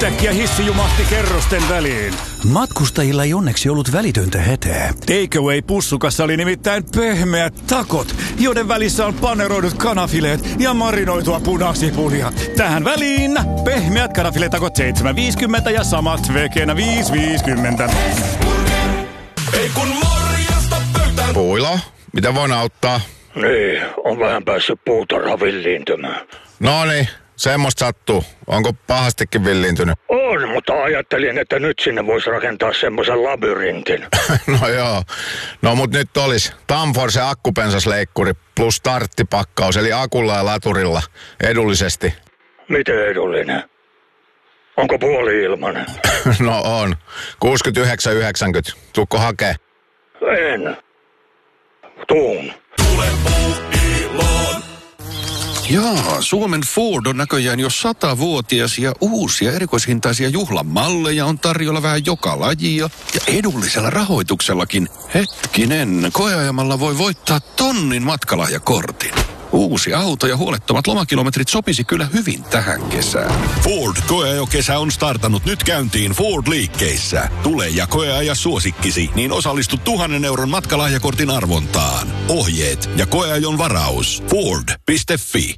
Yhtäkkiä hissi jumahti kerrosten väliin. Matkustajilla ei onneksi ollut välitöntä hätää. Takeaway-pussukassa oli nimittäin pehmeät takot, joiden välissä on paneroidut kanafileet ja marinoitua punasipulia. Tähän väliin pehmeät kanafiletakot 7,50 ja samat vegenä 5,50. Ei kun morjesta pöytään. Puilo, mitä voin auttaa? Niin, on vähän päässyt puutarha villiintymään. Noniin, semmoista sattuu. Onko pahastikin villiintynyt? On, mutta ajattelin, että nyt sinne voisi rakentaa semmoisen labyrintin. No joo. No mut nyt olis Tamforce akkupensasleikkuri plus starttipakkaus, eli akulla ja laturilla edullisesti. Miten edullinen? Onko puoli-ilmanen? No on. 69,90. Tuukko hakee? En. Tuun. Tule Puuiloon. Jaa, Suomen Ford on näköjään jo 100-vuotias ja uusia erikoishintaisia juhlamalleja on tarjolla vähän joka lajia ja edullisella rahoituksellakin. Hetkinen, koeajamalla voi voittaa 1,000 matkalahjakortin. Uusi auto ja huolettomat lomakilometrit sopisi kyllä hyvin tähän kesään. Ford koeajokesä on startannut nyt käyntiin Ford-liikkeissä. Tule ja koeaja suosikkisi, niin osallistu 1,000 euron matkalahjakortin arvontaan. Ohjeet ja koeajon varaus. Ford.fi.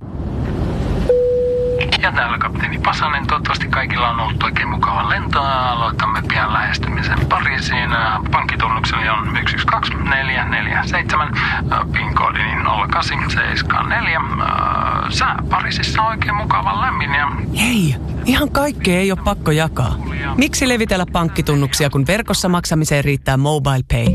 Ja täällä kapteeni Pasanen. Toivottavasti kaikilla on ollut oikein mukava lento. Aloitamme pian lähestymisen Pariisiin. Pankkitunnukseni on 122447. PIN-koodini 0874. Sää Pariisissa on oikein mukava lämmin ja... Hei, ihan kaikkea ei ole pakko jakaa. Miksi levitellä pankkitunnuksia, kun verkossa maksamiseen riittää MobilePay?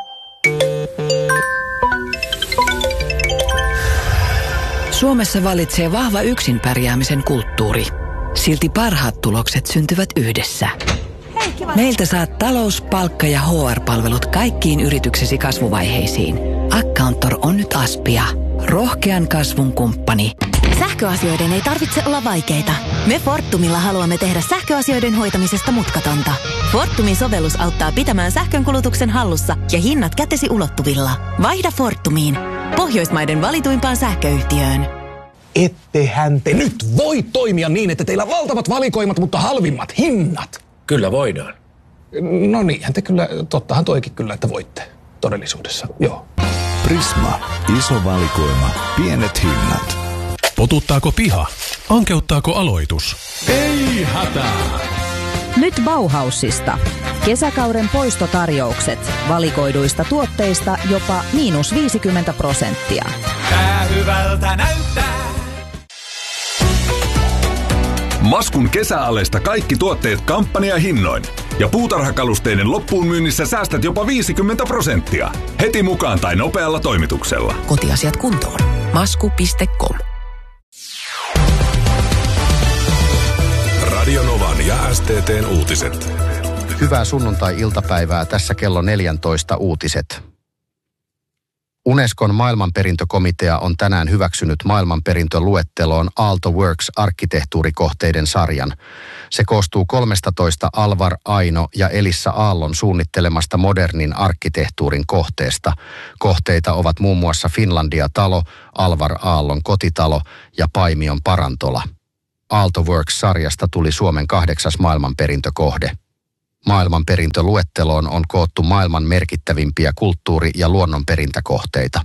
Suomessa vallitsee vahva yksin pärjäämisen kulttuuri. Silti parhaat tulokset syntyvät yhdessä. Meiltä saat talous-, palkka- ja HR-palvelut kaikkiin yrityksesi kasvuvaiheisiin. Accountor on nyt Aspia. Rohkean kasvun kumppani. Sähköasioiden ei tarvitse olla vaikeita. Me Fortumilla haluamme tehdä sähköasioiden hoitamisesta mutkatonta. Fortumin sovellus auttaa pitämään sähkönkulutuksen hallussa ja hinnat kätesi ulottuvilla. Vaihda Fortumiin. Pohjoismaiden valituimpaan sähköyhtiöön. Ettehän te nyt voi toimia niin, että teillä on valtavat valikoimat, mutta halvimmat hinnat. Kyllä voidaan. No niinhän te kyllä, tottahan toikin kyllä, että voitte todellisuudessa, joo. Prisma. Iso valikoima. Pienet hinnat. Potuttaako piha? Ankeuttaako aloitus? Ei hätää. Nyt Bauhausista. Kesäkauden poistotarjoukset. Valikoiduista tuotteista jopa -50%. Tää hyvältä näyttää. Maskun kesäaleista kaikki tuotteet kampanjahinnoin. Ja puutarhakalusteiden loppuun myynnissä säästät jopa 50%. Heti mukaan tai nopealla toimituksella. Kotiasiat kuntoon. Masku.com. Radio Novan ja STT:n uutiset. Hyvää sunnuntai-iltapäivää, tässä kello 14 uutiset. Unescon maailmanperintökomitea on tänään hyväksynyt maailmanperintöluetteloon Aalto Works-arkkitehtuurikohteiden sarjan. Se koostuu 13 Alvar Aino ja Elissa Aallon suunnittelemasta modernin arkkitehtuurin kohteesta. Kohteita ovat muun muassa Finlandia-talo, Alvar Aallon kotitalo ja Paimion parantola. Aalto Works-sarjasta tuli Suomen 8. maailmanperintökohde. Maailmanperintöluetteloon on koottu maailman merkittävimpiä kulttuuri- ja luonnonperintäkohteita.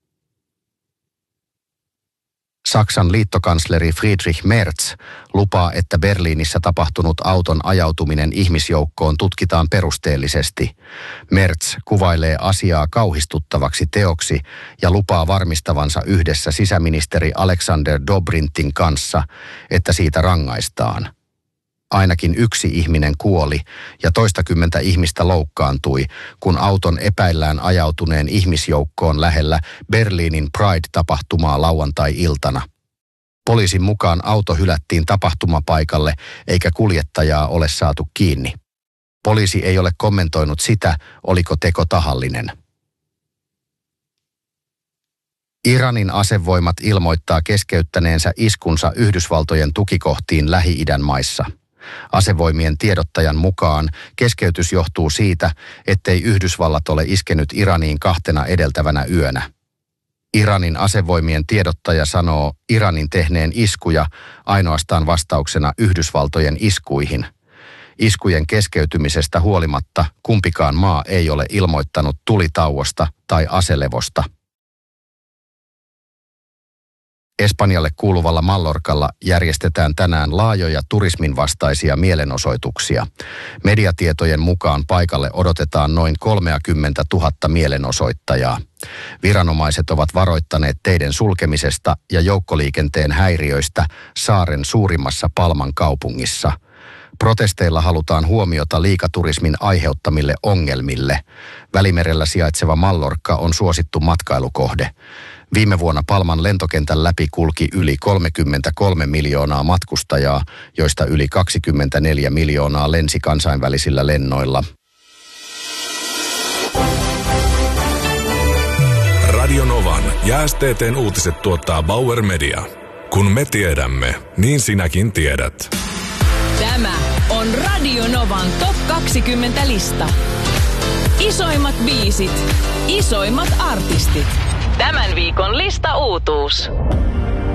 Saksan liittokansleri Friedrich Merz lupaa, että Berliinissä tapahtunut auton ajautuminen ihmisjoukkoon tutkitaan perusteellisesti. Merz kuvailee asiaa kauhistuttavaksi teoksi ja lupaa varmistavansa yhdessä sisäministeri Alexander Dobrintin kanssa, että siitä rangaistaan. Ainakin 1 ihminen kuoli ja toistakymmentä ihmistä loukkaantui, kun auton epäillään ajautuneen ihmisjoukkoon lähellä Berliinin Pride-tapahtumaa lauantai-iltana. Poliisin mukaan auto hylättiin tapahtumapaikalle eikä kuljettajaa ole saatu kiinni. Poliisi ei ole kommentoinut sitä, oliko teko tahallinen. Iranin asevoimat ilmoittaa keskeyttäneensä iskunsa Yhdysvaltojen tukikohtiin Lähi-idän maissa. Asevoimien tiedottajan mukaan keskeytys johtuu siitä, ettei Yhdysvallat ole iskenyt Iraniin 2 edeltävänä yönä. Iranin asevoimien tiedottaja sanoo Iranin tehneen iskuja ainoastaan vastauksena Yhdysvaltojen iskuihin. Iskujen keskeytymisestä huolimatta kumpikaan maa ei ole ilmoittanut tulitauosta tai aselevosta. Espanjalle kuuluvalla Mallorcalla järjestetään tänään laajoja turismin vastaisia mielenosoituksia. Mediatietojen mukaan paikalle odotetaan noin 30 000 mielenosoittajaa. Viranomaiset ovat varoittaneet teiden sulkemisesta ja joukkoliikenteen häiriöistä saaren suurimmassa Palman kaupungissa. Protesteilla halutaan huomiota liikaturismin aiheuttamille ongelmille. Välimerellä sijaitseva Mallorca on suosittu matkailukohde. Viime vuonna Palman lentokentän läpi kulki yli 33 miljoonaa matkustajaa, joista yli 24 miljoonaa lensi kansainvälisillä lennoilla. Radio Novan ja STT:n uutiset tuottaa Bauer Media. Kun me tiedämme, niin sinäkin tiedät. Tämä on Radio Novan Top 20 lista. Isoimmat biisit, isoimmat artistit. Tämän viikon lista uutuus.